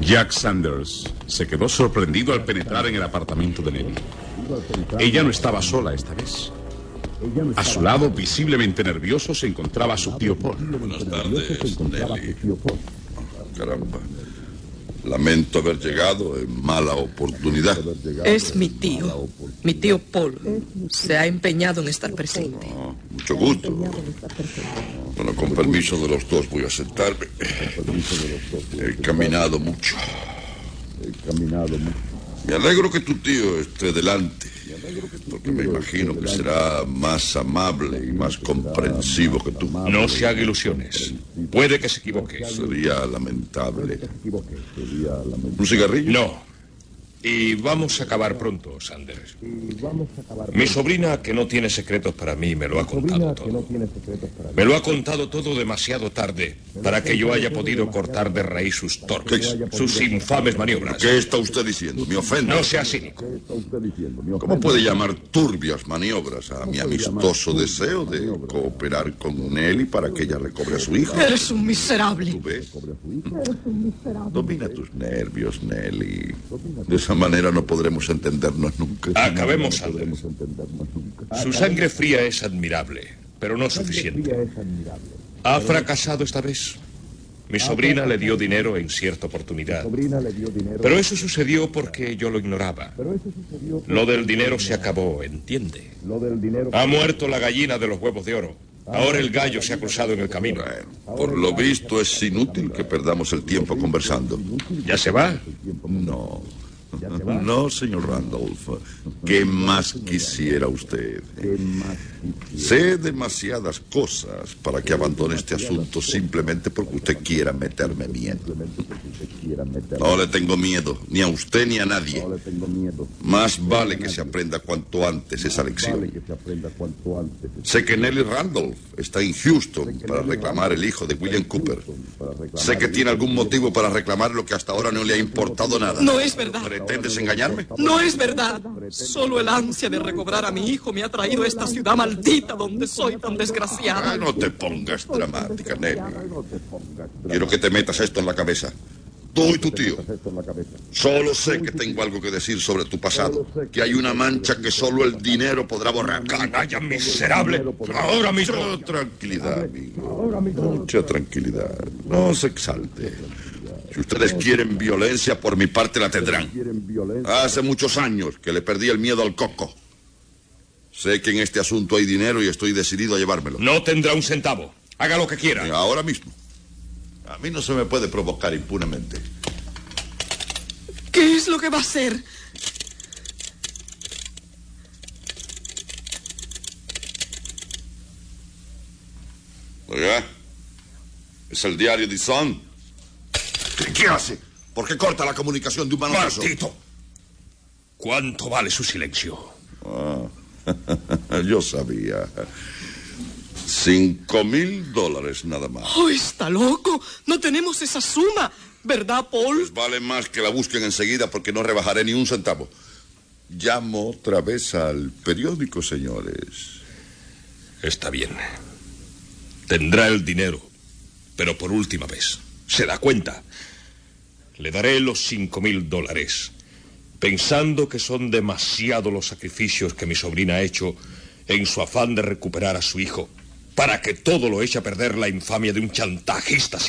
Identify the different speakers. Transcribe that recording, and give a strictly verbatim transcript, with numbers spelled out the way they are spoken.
Speaker 1: Jack Sanders se quedó sorprendido al penetrar en el apartamento de Nelly. Ella no estaba sola esta vez. A su lado, visiblemente nervioso, se encontraba su tío Paul.
Speaker 2: Buenas tardes, Nelly. Caramba. Lamento haber llegado en mala oportunidad.
Speaker 3: Es mi tío. Mi tío Paul. Se ha empeñado en estar presente.
Speaker 2: Oh, mucho gusto. Bueno, con permiso de los dos voy a sentarme. He caminado mucho. He caminado mucho. Me alegro que tu tío esté delante, porque me imagino que será más amable y más comprensivo que tú.
Speaker 4: No se haga ilusiones. Puede que se equivoque.
Speaker 2: Sería lamentable. ¿Un cigarrillo?
Speaker 4: No. Y vamos a acabar pronto, Sanders. Mi sobrina, que no tiene secretos para mí, me lo ha contado todo. Me lo ha contado todo demasiado tarde para que yo haya podido cortar de raíz sus torpes, sus infames maniobras.
Speaker 2: ¿Qué está usted diciendo? ¿Me ofende?
Speaker 4: No sea cínico.
Speaker 2: ¿Cómo puede llamar turbias maniobras a mi amistoso deseo de cooperar con Nelly para que ella recobre a su hijo?
Speaker 3: Eres un miserable.
Speaker 2: ¿Tú ves? Domina tus nervios, Nelly. De esa manera no podremos entendernos nunca.
Speaker 4: Acabemos, Sanders. Su sangre fría es admirable, pero no suficiente. ¿Ha fracasado esta vez? Mi sobrina le dio dinero en cierta oportunidad. Pero eso sucedió porque yo lo ignoraba. Lo del dinero se acabó, ¿entiende? Ha muerto la gallina de los huevos de oro. Ahora el gallo se ha cruzado en el camino.
Speaker 2: Bueno, por lo visto es inútil que perdamos el tiempo conversando.
Speaker 4: ¿Ya se va?
Speaker 2: No. No, señor Randolph. ¿Qué más quisiera usted? Sé demasiadas cosas para que abandone este asunto simplemente porque usted quiera meterme miedo. No le tengo miedo, ni a usted ni a nadie. Más vale que se aprenda cuanto antes esa lección. Sé que Nelly Randolph está en Houston para reclamar el hijo de William Cooper. Sé que tiene algún motivo para reclamar lo que hasta ahora no le ha importado nada.
Speaker 3: No es verdad.
Speaker 2: ¿Pretendes engañarme?
Speaker 3: No es verdad. Solo el ansia de recobrar a mi hijo me ha traído a esta ciudad maldita donde soy tan desgraciada.
Speaker 2: Ah, no te pongas dramática, Nelly. Quiero que te metas esto en la cabeza. Tú y tu tío. Solo sé que tengo algo que decir sobre tu pasado. Que hay una mancha que solo el dinero podrá borrar.
Speaker 4: ¡Canalla miserable! ¡Ahora mismo!
Speaker 2: Mucha tranquilidad, amigo. Mucha tranquilidad. No se exalte. Si ustedes quieren violencia, por mi parte la tendrán. Hace muchos años que le perdí el miedo al coco. Sé que en este asunto hay dinero y estoy decidido a llevármelo.
Speaker 4: No tendrá un centavo. Haga lo que quiera.
Speaker 2: Ahora mismo. A mí no se me puede provocar impunemente.
Speaker 3: ¿Qué es lo que va a hacer?
Speaker 2: Oiga, es el diario The Sun. ¿Qué hace? ¿Por qué corta la comunicación de un manotazo?
Speaker 4: ¡Maldito! ¿Cuánto vale su silencio?
Speaker 2: Ah, yo sabía. Cinco mil dólares nada más.
Speaker 3: ¡Oh, está loco! No tenemos esa suma, ¿verdad, Paul?
Speaker 2: Pues vale más que la busquen enseguida porque no rebajaré ni un centavo. Llamo otra vez al periódico, señores.
Speaker 4: Está bien. Tendrá el dinero, pero por última vez. ¿Se da cuenta? Le daré los cinco mil dólares, pensando que son demasiado los sacrificios que mi sobrina ha hecho en su afán de recuperar a su hijo, para que todo lo eche a perder la infamia de un chantajista